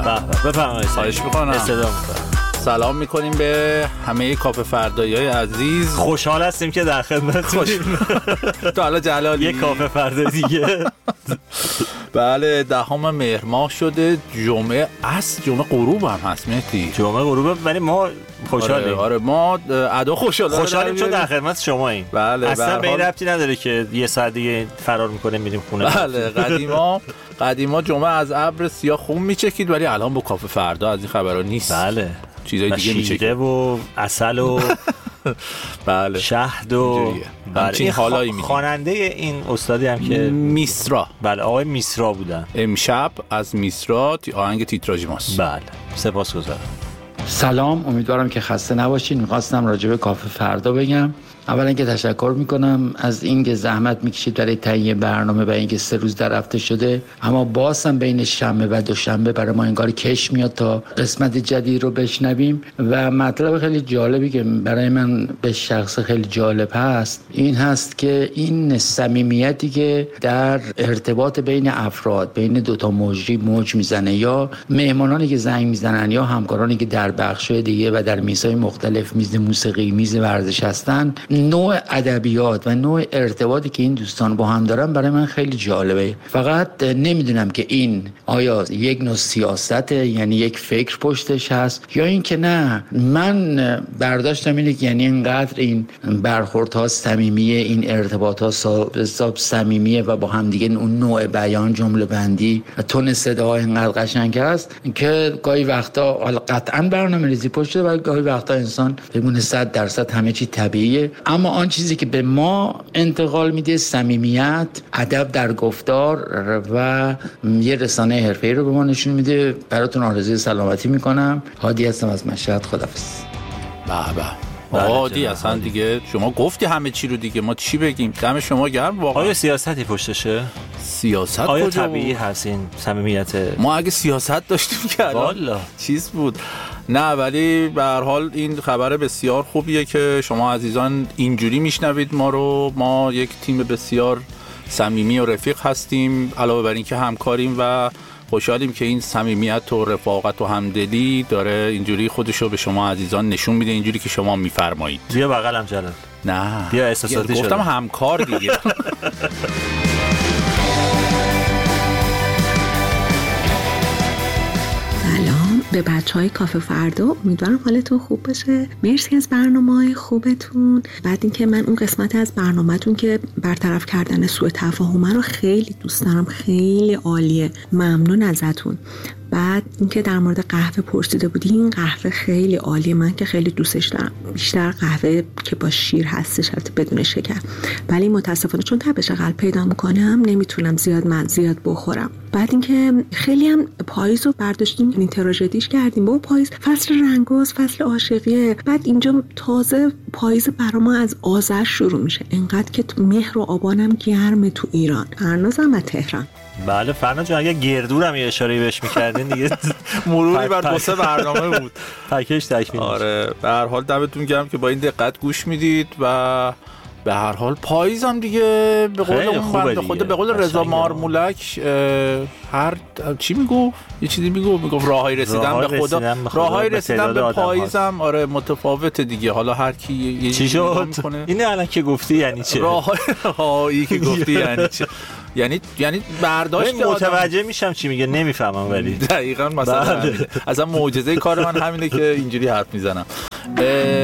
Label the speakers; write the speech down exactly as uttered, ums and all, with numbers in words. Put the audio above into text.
Speaker 1: بفرمایید.
Speaker 2: خواهش میکنم.
Speaker 1: استفاده میکنم.
Speaker 2: سلام میکنیم به همه کافه فردایی‌های عزیز.
Speaker 1: خوشحال هستیم که در خدمتتونیم.
Speaker 2: تو حالا جلالی
Speaker 1: یک کافه فردا دیگه.
Speaker 2: بله دهم مهر ماه شده، جمعه است، جمعه غروب هم هست مهدی.
Speaker 1: جمعه غروب ولی ما خوشحالیم.
Speaker 2: آره, آره ما ادا خوشحالیم.
Speaker 1: خوشحالیم چون در خدمت شماییم.
Speaker 2: بله
Speaker 1: اصلا به این ربطی نداره که یه ساعت دیگه فرار میکنیم میریم خونه.
Speaker 2: بله قدیما قدیما جمعه از ابر سیاه خون میچکید ولی الان با کافه فردا از این خبرا نیست.
Speaker 1: بله
Speaker 2: چیزای دیگه میچکید
Speaker 1: و عسل و
Speaker 2: بله
Speaker 1: شهد و
Speaker 2: همچین حالایی
Speaker 1: میگه. خواننده این استادی هم که
Speaker 2: میسرا،
Speaker 1: بله آقای میسرا بودن.
Speaker 2: امشب از میسرا آهنگ تیتراژ ماست.
Speaker 1: بله سپاسگزارم.
Speaker 3: سلام، امیدوارم که خسته نباشین. میخواستم راجع به کافه فردا بگم. اولا که تشکر میکنم از اینکه زحمت میکشید برای تهیه برنامه و اینکه سه روز در هفته شده، اما باز هم بین شنبه و دوشنبه برای ما انگار کش میاد تا قسمت جدید رو بشنویم. و مطلب خیلی جالبی که برای من به شخص خیلی جالب هست این هست که این صمیمیتی که در ارتباط بین افراد، بین دوتا موجی موج میزنه، یا مهمانانی که زنگ میزنن یا همکارانی که در بخش‌های دیگه و در میزهای مختلف، میز موسیقی، میز ورزش هستن، نوع ادبیات و نوع ارتباطی که این دوستان با هم دارن برای من خیلی جالبه. فقط نمیدونم که این آیا یک نوع سیاسته، یعنی یک فکر پشتش هست، یا این که نه. من برداشتم اینه که یعنی اینقدر این برخوردها صمیمیه، این ارتباطات حساب صمیمیه و با هم دیگه اون نوع بیان، جمله بندی و تون صدا اینقدر قشنگ است که گاهی وقتا حالا قطعا برنامه‌ریزی پشته و گاهی وقتا انسان بگونه صد درصد همه چی طبیعیه، اما آن چیزی که به ما انتقال میده صمیمیت، ادب در گفتار و یه رسانه حرفه‌ای رو به ما نشون میده. براتون آرزوی سلامتی میکنم. هادی هستم از مشهد. خداحافظ.
Speaker 2: به به هادی، اصلا دیگه شما گفتی همه چی رو دیگه، ما چی بگیم؟ دم شما گرم. واقعا
Speaker 1: آیا سیاستی پشتشه؟
Speaker 2: سیاست
Speaker 1: آیا
Speaker 2: کجا
Speaker 1: طبیعی هست این صمیمیت؟
Speaker 2: ما اگه سیاست داشتیم که
Speaker 1: والا
Speaker 2: چیز بود. نه ولی به هر حال این خبر بسیار خوبیه که شما عزیزان اینجوری میشنوید ما رو. ما یک تیم بسیار صمیمی و رفیق هستیم، علاوه بر این که همکاریم و خوشحالیم که این صمیمیت و رفاقت و همدلی داره اینجوری خودشو به شما عزیزان نشون میده، اینجوری که شما میفرمایید.
Speaker 1: بیا بغلم جلال.
Speaker 2: نه
Speaker 1: بیا احساساتی شدم.
Speaker 2: گفتم همکار دیگه.
Speaker 4: به بچهای کافه فردا، امیدوارم حالتون خوب باشه. مرسی از برنامه‌های خوبتون. بعد اینکه من اون قسمت از برنامه‌تون که برطرف کردن سوء تفاهم رو خیلی دوست دارم، خیلی عالیه، ممنون ازتون. بعد اینکه در مورد قهوه پرسیده بودی، این قهوه خیلی عالیه، من که خیلی دوستش دارم، بیشتر قهوه که با شیر هستش البته بدون شکر، ولی متاسفانه چون تبش قلب پیدا میکنم نمیتونم زیاد من زیاد بخورم. بعد اینکه خیلی هم پاییز رو برداشتیم، این تراژدیش کردیم با پاییز، فصل رنگاز، فصل عاشقیه. بعد اینجا تازه پاییز برا ما از آذر شروع میشه، انقدر که مهر و آبانم گرمه تو ایران. فرنازم از تهران.
Speaker 1: بله فرنا جان، اگه گردورم یه اشاره بهش می‌کردین دیگه
Speaker 2: مروری بر دو سه برنامه بود.
Speaker 1: پکیج تکمیل.
Speaker 2: آره به هر حال دمتون گرم که با این دقت گوش میدید و به هر حال پاییز هم دیگه به قول اون بنده خدا، به قول رضا مارمولک هر چی میگو یه چیزی میگو میگفت راههای رسیدن به خدا، راههای رسیدن به پاییز هم آره متفاوته دیگه. حالا هر کی یه
Speaker 1: چی شد اینه الان که گفتی یعنی چه؟ راههایی
Speaker 2: که گفتی یعنی چه؟ یعنی یعنی برداشت
Speaker 1: متوجه میشم چی میگه، نمیفهمم ولی
Speaker 2: دقیقاً مثلا اصلا معجزه کار من همینه که اینجوری حرف میزنم.